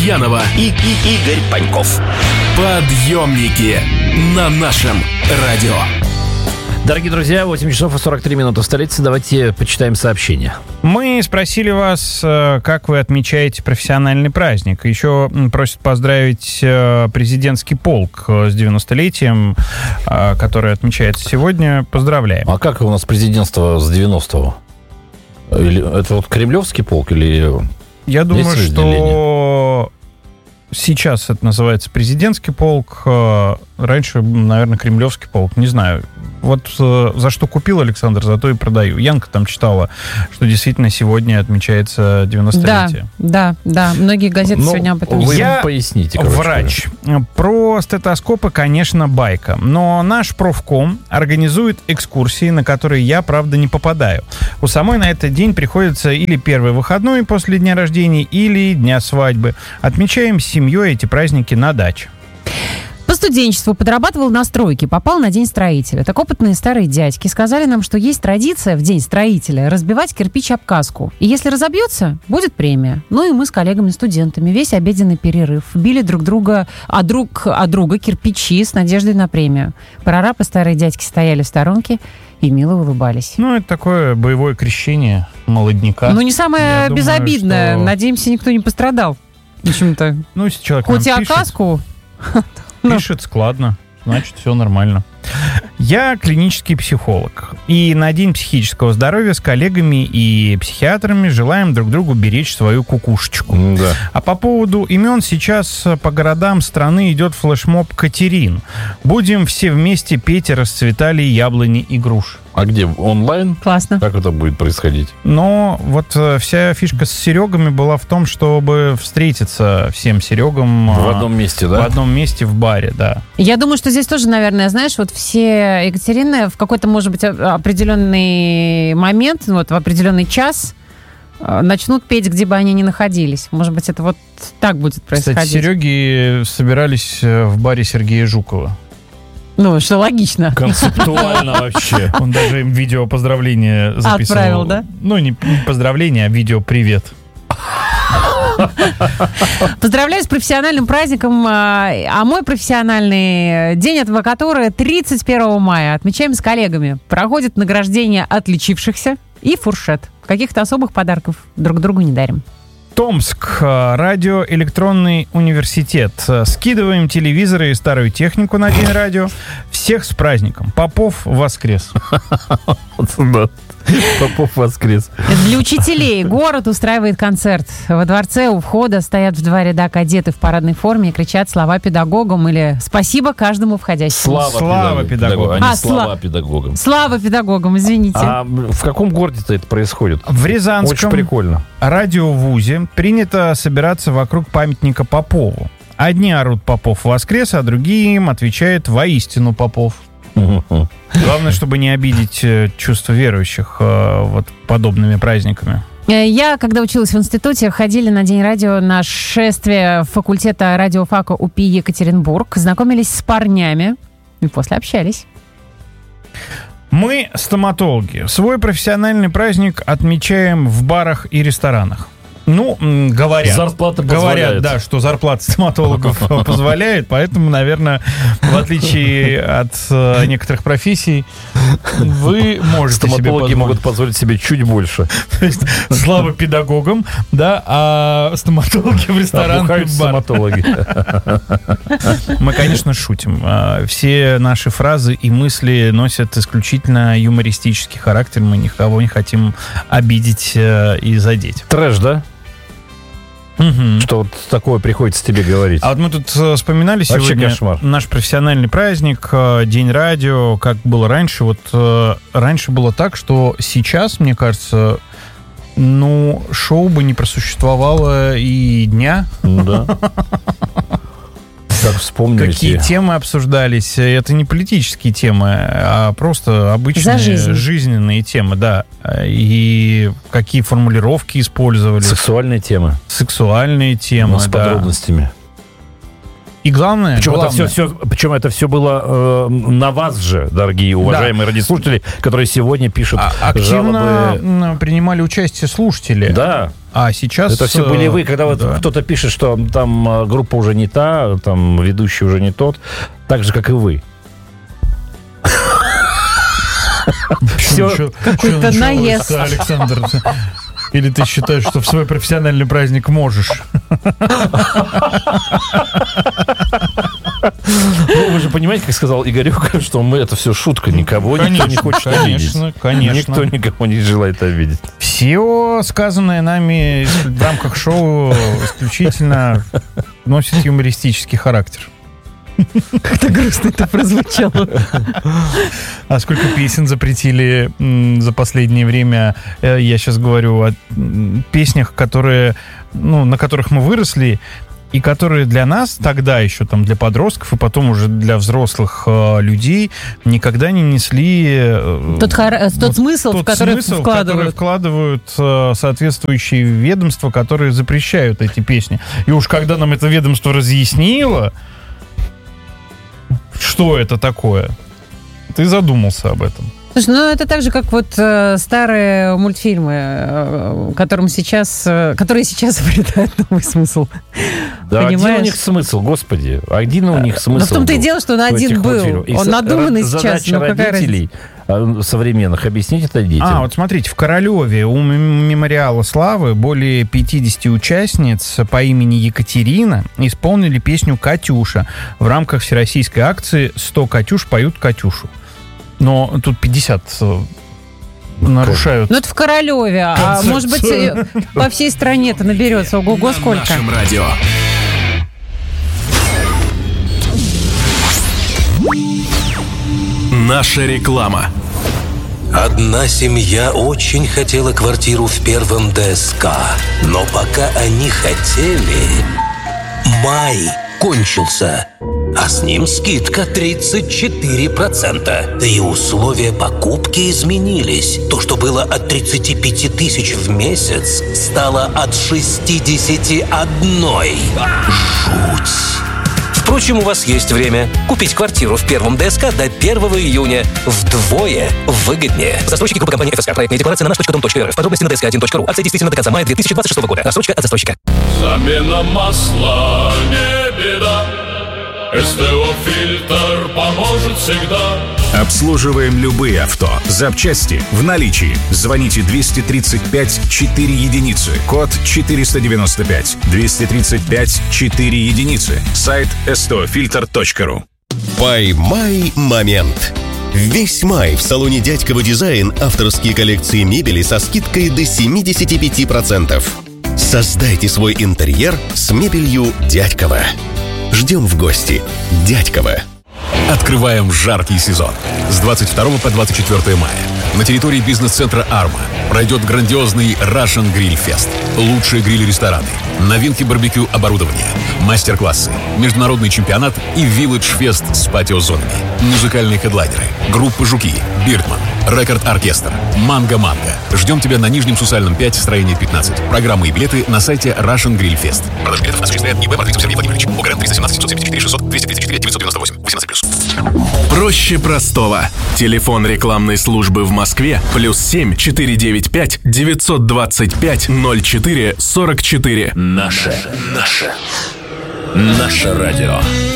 Аверьянова и Игорь Паньков. Подъемники на нашем радио. Дорогие друзья, 8 часов и 43 минуты в столице. Давайте почитаем сообщения. Мы спросили вас, как вы отмечаете профессиональный праздник. Еще просят поздравить президентский полк с 90-летием, который отмечается сегодня. Поздравляем. А как у нас президентство с 90-го? Это вот Кремлевский полк или... Я думаю, что сейчас это называется президентский полк. Раньше, наверное, Кремлевский полк. Не знаю. Вот за что купил Александр, за то и продаю. Янка там читала, что действительно сегодня отмечается 90-летие. Да. Многие газеты сегодня об этом. Вы поясните, врач. Про стетоскопы, конечно, байка. Но наш профком организует экскурсии, на которые я, правда, не попадаю. У самой на этот день приходится или первый выходной после дня рождения, или дня свадьбы. Отмечаем с семьей эти праздники на даче. По студенчеству подрабатывал на стройке, попал на День строителя. Так опытные старые дядьки сказали нам, что есть традиция в День строителя разбивать кирпич об каску. И если разобьется, будет премия. Ну и мы с коллегами-студентами весь обеденный перерыв били друг друга кирпичи с надеждой на премию. Прорабы старые дядьки стояли в сторонке и мило улыбались. Ну, это такое боевое крещение молодняка. Ну, не самое безобидное. Думаю, что... Надеемся, никто не пострадал. Почему-то. Ну, если человек хоть и каску... Пишет складно, значит, все нормально. Я клинический психолог. И на День психического здоровья с коллегами и психиатрами желаем друг другу беречь свою кукушечку. Да. А по поводу имен сейчас по городам страны идет флешмоб «Катерин». Будем все вместе петь, расцветали яблони и груши. А где? Онлайн? Классно. Как это будет происходить? Но вот вся фишка с Серегами была в том, чтобы встретиться всем Серегам... В одном месте, да? В одном месте в баре, да. Я думаю, что здесь тоже, наверное, знаешь, вот все Екатерины в какой-то, может быть, определенный момент, вот в определенный час начнут петь, где бы они ни находились. Может быть, это вот так будет происходить. Кстати, Сереги собирались в баре Сергея Жукова. Ну, что логично. Концептуально вообще. Он даже им видео поздравления записывал. Отправил, да? Ну, не поздравления, а видео «Привет». Поздравляю с профессиональным праздником. А мой профессиональный день адвокатуры 31 мая. Отмечаем с коллегами. Проходит награждение отличившихся и фуршет. Каких-то особых подарков друг другу не дарим. Томск. Радиоэлектронный университет. Скидываем телевизоры и старую технику на День радио. Всех с праздником. Попов воскрес. Попов воскрес. Для учителей город устраивает концерт. Во дворце у входа стоят в два ряда кадеты в парадной форме и кричат слова педагогам или «Спасибо каждому входящему». Слава педагогам. А не слова педагогам. Слава педагогам, извините. А в каком городе-то это происходит? В Рязанском. Очень прикольно. Радиовузе принято собираться вокруг памятника Попову. Одни орут «Попов воскрес», а другие им отвечают «Воистину Попов». Главное, чтобы не обидеть чувства верующих вот подобными праздниками. Я, когда училась в институте, ходили на День радио на шествие факультета радиофака УПИ Екатеринбург, знакомились с парнями и после общались. Мы, стоматологи, свой профессиональный праздник отмечаем в барах и ресторанах. Ну, говорят. Зарплата позволяет. Говорят, да, что зарплата стоматологов позволяет, поэтому, наверное, в отличие от некоторых профессий, вы можете себе Стоматологи позволить. могут позволить себе чуть больше. То есть, слава педагогам, да, а стоматологи в ресторанах и в барах. Стоматологи. Мы, конечно, шутим. Все наши фразы и мысли носят исключительно юмористический характер. Мы никого не хотим обидеть и задеть. Трэш, да? Угу. Что вот такое приходится тебе говорить? А вот мы тут вспоминали Вообще сегодня кошмар. Наш профессиональный праздник, День радио, как было раньше. Вот раньше было так, что сейчас, мне кажется, ну, шоу бы не просуществовало и дня. Да. Как вспомнили. Какие темы обсуждались. Это не политические темы, а просто обычные жизненные темы, да. И какие формулировки использовались. Сексуальные темы. Сексуальные темы, с подробностями. И главное... Причем это все было на вас же, дорогие уважаемые радиослушатели, которые сегодня пишут активно жалобы. Принимали участие слушатели. Да. А сейчас... Это все были вы, когда вот кто-то пишет, что там группа уже не та, там ведущий уже не тот, так же, как и вы. Какой-то наезд. Александр, или ты считаешь, что в свой профессиональный праздник можешь? Ну, вы же понимаете, как сказал Игорек, что это все шутка, никого никто не хочет обидеть. Конечно. Никто никого не желает обидеть. Все сказанное нами в рамках шоу исключительно носит юмористический характер. Как-то грустно это прозвучало. А сколько песен запретили за последнее время? Я сейчас говорю о песнях, которые, на которых мы выросли, и которые для нас тогда еще, там, для подростков, и потом уже для взрослых людей никогда не несли... Тот смысл, в который вкладывают соответствующие ведомства, которые запрещают эти песни. И уж когда нам это ведомство разъяснило, что это такое, ты задумался об этом. Слушай, это так же, как вот старые мультфильмы, которые сейчас обретают новый смысл. Да, понимаешь? один у них смысл, господи. Один у них смысл. Но в том-то и дело, что он один был. Он надуманный сейчас. Задача родителей современных объяснить это детям. Вот смотрите, в Королеве у мемориала славы более 50 участниц по имени Екатерина исполнили песню «Катюша» в рамках всероссийской акции «100 Катюш поют Катюшу». Но тут 50 нарушают. Это в Королеве, а может быть по всей стране это наберется. Ого-го, сколько. На нашем радио. Наша реклама. Одна семья очень хотела квартиру в первом ДСК, но пока они хотели, май кончился, а с ним скидка 34%. Да и условия покупки изменились. То, что было от 35 тысяч в месяц, стало от 61. Жуть. Впрочем, у вас есть время купить квартиру в первом ДСК до 1 июня вдвое выгоднее. Застройщики группы компании ФСК. Проектная декларация на nаш.dom.rf. Подробности на dsk1.ru. Акция действительно до конца мая 2026 года. Рассрочка от застройщика. Замена масла не беда. СТО «Фильтр» поможет всегда. Обслуживаем любые авто. Запчасти в наличии. Звоните 235 4 единицы. Код 495. 235 4 единицы. Сайт stofilter.ru. Поймай момент. Весь май в салоне «Дядькова Дизайн» авторские коллекции мебели со скидкой до 75%. Создайте свой интерьер с мебелью «Дядькова». Ждем в гости. Дядькова. Открываем жаркий сезон. С 22 по 24 мая на территории бизнес-центра «Арма» пройдет грандиозный Russian Grill Fest. Лучшие гриль-рестораны, новинки барбекю оборудования, мастер-классы, международный чемпионат и вилледж-фест с патио-зонами. Музыкальные хедлайнеры, группа «Жуки», «Биртман», «Рекорд-оркестр», «Манго-манго». Ждем тебя на Нижнем Сусальном 5, строение 15. Программы и билеты на сайте Russian Grill Fest. Продажа билетов осуществляет ИБ Мартынцев Сергей Владимирович. ОГРН 317 774 600 234 998 18+. Проще простого. Телефон рекламной службы в Москве +7 495 925 04 44. Наше радио.